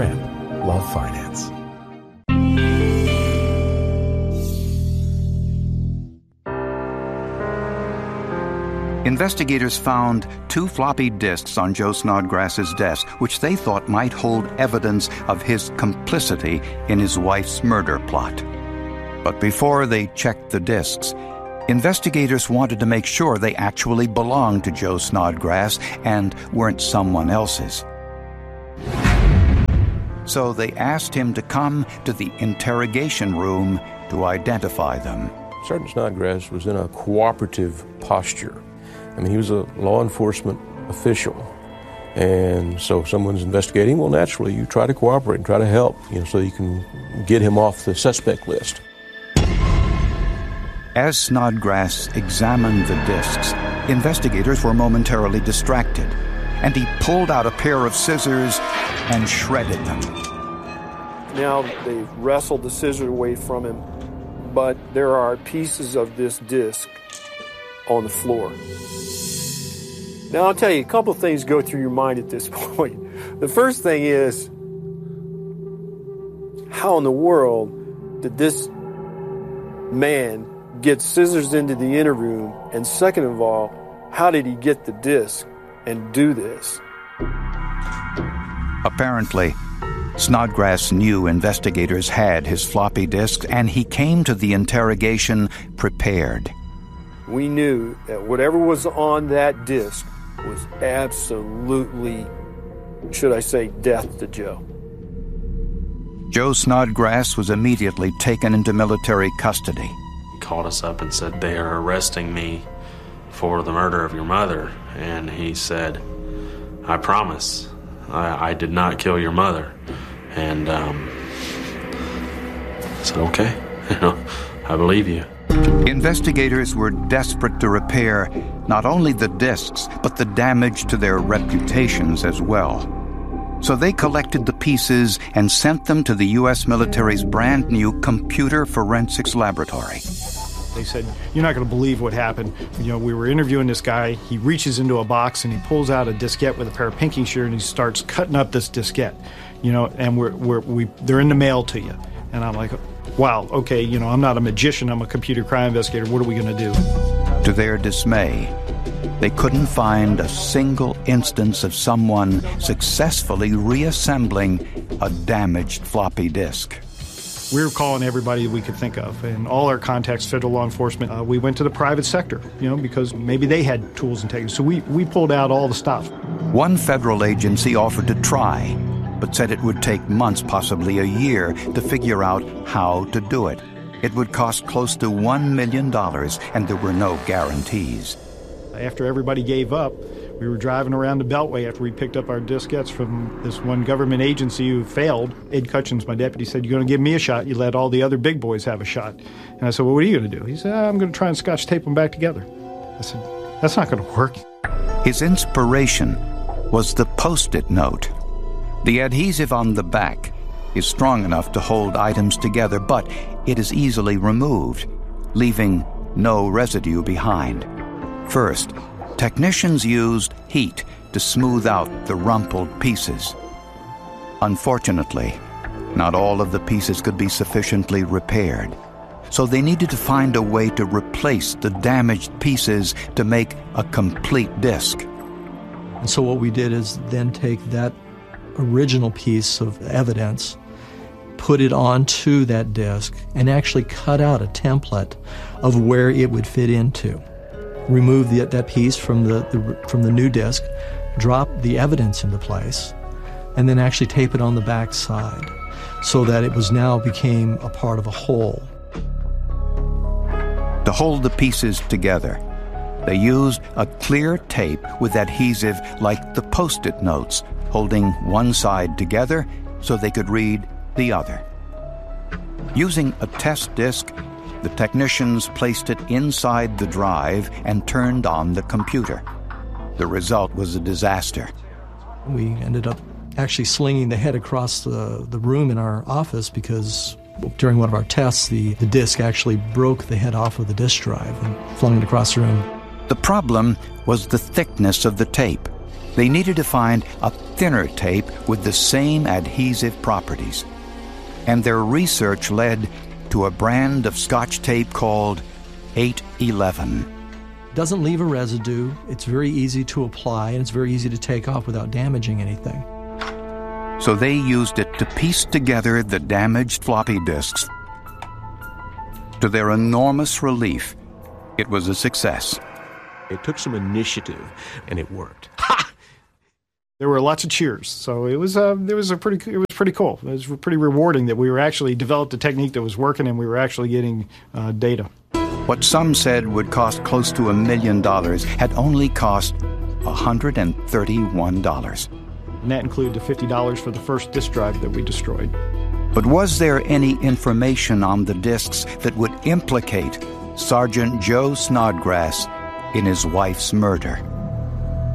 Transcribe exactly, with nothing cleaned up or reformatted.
Graham, Love Finance. Investigators found two floppy disks on Joe Snodgrass's desk, which they thought might hold evidence of his complicity in his wife's murder plot. But before they checked the disks, investigators wanted to make sure they actually belonged to Joe Snodgrass and weren't someone else's. So they asked him to come to the interrogation room to identify them. Sergeant Snodgrass was in a cooperative posture. I mean, he was a law enforcement official. And so if someone's investigating, well, naturally, you try to cooperate and try to help, you know, so you can get him off the suspect list. As Snodgrass examined the disks, investigators were momentarily distracted, and he pulled out a pair of scissors and shredded them. Now they've wrestled the scissors away from him, but there are pieces of this disc on the floor. Now, I'll tell you, a couple of things go through your mind at this point. The first thing is, how in the world did this man get scissors into the inner room? And second of all, how did he get the disc and do this? Apparently, Snodgrass knew investigators had his floppy disks, and he came to the interrogation prepared. We knew that whatever was on that disc was absolutely, should I say, death to Joe. Joe Snodgrass was immediately taken into military custody. He called us up and said, "They are arresting me for the murder of your mother." And he said, "I promise, I, I did not kill your mother." And um, I said, "Okay, you know, I believe you." Investigators were desperate to repair not only the discs, but the damage to their reputations as well. So they collected the pieces and sent them to the U S military's brand new computer forensics laboratory. They said, "You're not going to believe what happened. You know, we were interviewing this guy. He reaches into a box and he pulls out a diskette with a pair of pinking shears and he starts cutting up this diskette. You know, and we're, we're we they're in the mail to you." And I'm like, wow, okay, you know, I'm not a magician, I'm a computer crime investigator, what are we going to do? To their dismay, they couldn't find a single instance of someone successfully reassembling a damaged floppy disk. We were calling everybody we could think of, and all our contacts, federal law enforcement. Uh, we went to the private sector, you know, because maybe they had tools and techniques. So we, we pulled out all the stuff. One federal agency offered to try, but said it would take months, possibly a year, to figure out how to do it. It would cost close to one million dollars, and there were no guarantees. After everybody gave up, we were driving around the Beltway after we picked up our diskettes from this one government agency who failed. Ed Cutchins, my deputy, said, "You're going to give me a shot. You let all the other big boys have a shot." And I said, "Well, what are you going to do?" He said, "I'm going to try and scotch tape them back together." I said, "That's not going to work." His inspiration was the Post-it note. The adhesive on the back is strong enough to hold items together, but it is easily removed, leaving no residue behind. First, technicians used heat to smooth out the rumpled pieces. Unfortunately, not all of the pieces could be sufficiently repaired, so they needed to find a way to replace the damaged pieces to make a complete disc. And so what we did is then take that original piece of evidence, put it onto that disc, and actually cut out a template of where it would fit into. Remove the, that piece from the, the from the new disc, drop the evidence into place, and then actually tape it on the back side so that it was now became a part of a whole. To hold the pieces together, they used a clear tape with adhesive like the Post-it notes, holding one side together so they could read the other. Using a test disc, the technicians placed it inside the drive and turned on the computer. The result was a disaster. We ended up actually slinging the head across the, the room in our office because during one of our tests, the, the disc actually broke the head off of the disk drive and flung it across the room. The problem was the thickness of the tape. They needed to find a thinner tape with the same adhesive properties. And their research led to a brand of Scotch tape called eight eleven. Doesn't leave a residue. It's very easy to apply, and it's very easy to take off without damaging anything. So they used it to piece together the damaged floppy disks. To their enormous relief, it was a success. It took some initiative, and it worked. There were lots of cheers, so it was uh, it was a pretty it was pretty cool. It was pretty rewarding that we were actually developed a technique that was working, and we were actually getting uh, data. What some said would cost close to a million dollars had only cost one hundred thirty-one dollars. And that included the fifty dollars for the first disk drive that we destroyed. But was there any information on the disks that would implicate Sergeant Joe Snodgrass in his wife's murder?